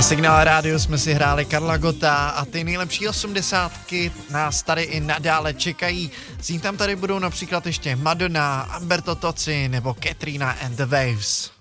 Signál rádiu jsme si hráli Karla Gotta a ty nejlepší 80ky nás tady i nadále čekají. Zní tam tady budou například ještě Madonna, Umberto Tozzi nebo Katrina and the Waves.